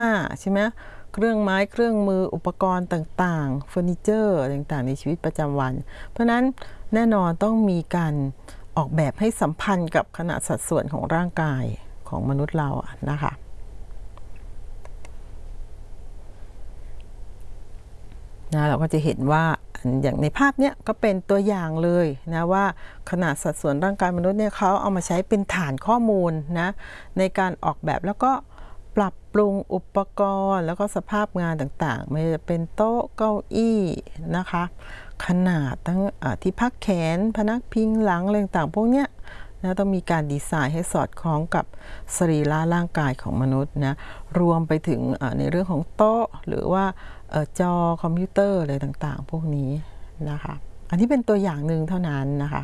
ใช่ไหมเครื่องไม้เครื่องมืออุปกรณ์ต่างๆเฟอร์นิเจอร์ต่างๆในชีวิตประจำวันเพราะนั้นแน่นอนต้องมีการออกแบบให้สัมพันธ์กับขนาดสัดส่วนของร่างกายของมนุษย์เรานะคะเราก็จะเห็นว่าอย่างในภาพเนี้ยก็เป็นตัวอย่างเลยนะว่าขนาดสัดส่วนร่างกายมนุษย์เนี่ยเขาเอามาใช้เป็นฐานข้อมูลนะในการออกแบบแล้วก็ปรับปรุงอุปกรณ์แล้วก็สภาพงานต่างๆไม่ว่าจะเป็นโต๊ะเก้าอี้นะคะขนาดทั้งที่พักแขนพนักพิงหลังอะไรต่างๆพวกเนี้ยนะต้องมีการดีไซน์ให้สอดคล้องกับสรีระร่างกายของมนุษย์นะรวมไปถึงในเรื่องของโต๊ะหรือว่าจอคอมพิวเตอร์อะไรต่างๆพวกนี้นะคะอันนี้เป็นตัวอย่างหนึ่งเท่านั้นนะคะ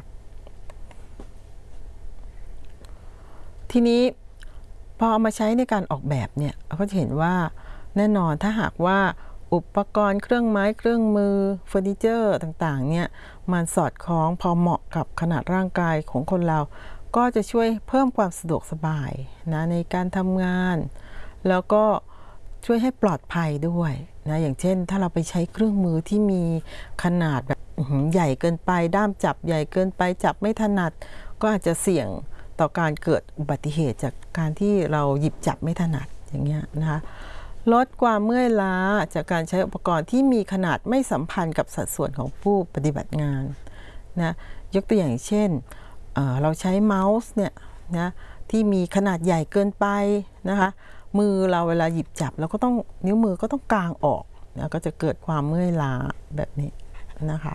ทีนี้พอเอามาใช้ในการออกแบบเนี่ยเราก็จะเห็นว่าแน่นอนถ้าหากว่าอุปกรณ์เครื่องไม้เครื่องมือเฟอร์นิเจอร์ต่างๆเนี่ยมันสอดคล้องพอเหมาะกับขนาดร่างกายของคนเราก็จะช่วยเพิ่มความสะดวกสบายนะในการทำงานแล้วก็ช่วยให้ปลอดภัยด้วยนะอย่างเช่นถ้าเราไปใช้เครื่องมือที่มีขนาดแบบใหญ่เกินไปด้ามจับใหญ่เกินไปจับไม่ถนัดก็อาจจะเสี่ยงต่อการเกิดอุบัติเหตุจากการที่เราหยิบจับไม่ถนัดอย่างเงี้ยนะคะลดความเมื่อยล้าจากการใช้อุปกรณ์ที่มีขนาดไม่สัมพันธ์กับสัดส่วนของผู้ปฏิบัติงานนะยกตัวอย่างเช่นเราใช้เมาส์เนี่ยนะที่มีขนาดใหญ่เกินไปนะคะมือเราเวลาหยิบจับเราก็ต้องนิ้วมือก็ต้องกางออกนะก็จะเกิดความเมื่อยล้าแบบนี้นะคะ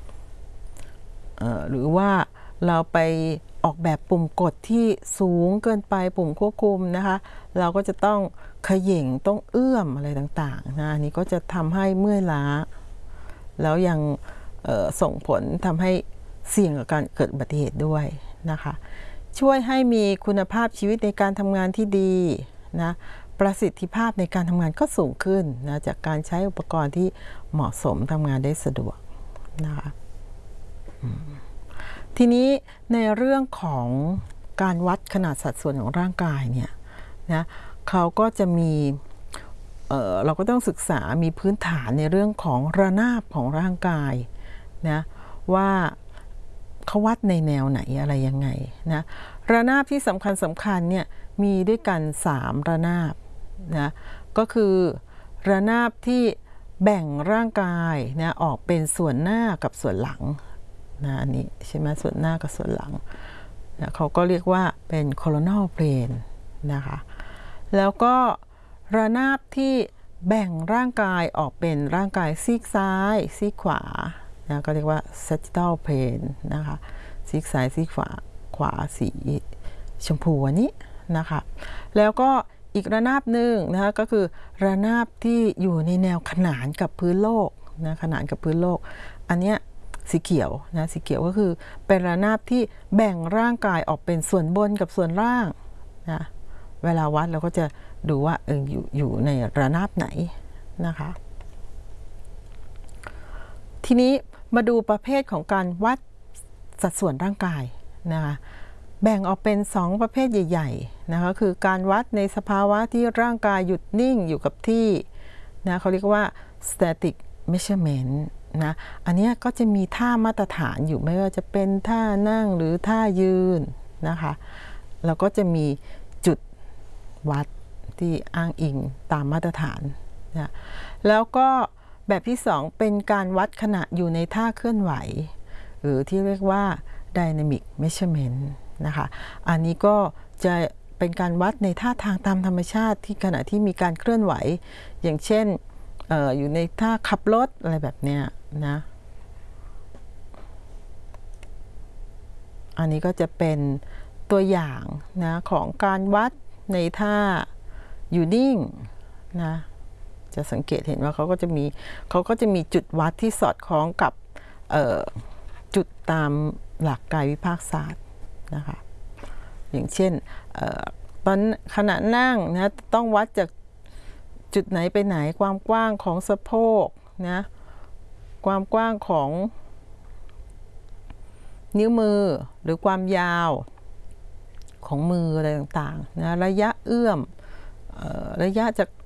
หรือว่าเราไปออกแบบปุ่มกดที่สูงเกินไปปุ่มควบคุมนะคะเราก็จะต้องเขย่งต้องเอื้อมอะไรต่างๆนะอันนี้ก็จะทำให้เมื่อยล้าแล้วยังส่งผลทำให้เสี่ยงกับการเกิดอุบัติเหตุด้วยนะคะช่วยให้มีคุณภาพชีวิตในการทำงานที่ดีนะประสิทธิภาพในการทำงานก็สูงขึ้นนะจากการใช้อุปกรณ์ที่เหมาะสมทำงานได้สะดวกนะคะทีนี้ในเรื่องของการวัดขนาดสัดส่วนของร่างกายเนี่ยนะเขาก็จะมีเราก็ต้องศึกษามีพื้นฐานในเรื่องของระนาบของร่างกายนะว่าเขาวัดในแนวไหนอะไรยังไงนะระนาบที่สำคัญเนี่ยมีด้วยกัน3ระนาบนะก็คือระนาบที่แบ่งร่างกายนะออกเป็นส่วนหน้ากับส่วนหลังนะอันนี้ใช่ไหมส่วนหน้ากับส่วนหลังนะเขาก็เรียกว่าเป็น coronal plane นะคะแล้วก็ระนาบที่แบ่งร่างกายออกเป็นร่างกายซีกซ้ายซีกขวานะก็เรียกว่า sagittal plane นะคะซีกซ้ายซีกขวาสีชมพูอันนี้นะคะแล้วก็อีกระนาบหนึ่งนะคะก็คือระนาบที่อยู่ในแนวขนานกับพื้นโลกนะขนานกับพื้นโลกอันเนี้ยสีเขียวนะสีเขียวก็คือเป็นระนาบที่แบ่งร่างกายออกเป็นส่วนบนกับส่วนล่างนะเวลาวัดเราก็จะดูว่าอยู่ในระนาบไหนนะคะทีนี้มาดูประเภทของการวัดสัดส่วนร่างกายนะคะแบ่งออกเป็น2ประเภทใหญ่ๆนะคะคือการวัดในสภาวะที่ร่างกายหยุดนิ่งอยู่กับที่นะเขาเรียกว่า static measurement นะอันนี้ก็จะมีท่ามาตรฐานอยู่ไม่ว่าจะเป็นท่านั่งหรือท่ายืนนะคะแล้วก็จะมีจุดวัดที่อ้างอิงตามมาตรฐานนะแล้วก็แบบที่2เป็นการวัดขณะอยู่ในท่าเคลื่อนไหวหรือที่เรียกว่า dynamic measurement นะคะอันนี้ก็จะเป็นการวัดในท่าทางตามธรรมชาติที่ขณะที่มีการเคลื่อนไหวอย่างเช่นอยู่ในท่าขับรถอะไรแบบเนี้ยนะอันนี้ก็จะเป็นตัวอย่างนะของการวัดในท่าอยู่นิ่งนะจะสังเกตเห็นว่าเขาก็จะมีจุดวัดที่สอดคล้องกับจุดตามหลักกายวิภาคศาสตร์นะคะอย่างเช่นตอนขณะนั่งนะต้องวัดจากจุดไหนไปไหนความกว้างของสะโพกนะความกว้างของนิ้วมือหรือความยาวของมืออะไรต่างๆนะระยะเอื้อมระยะจาก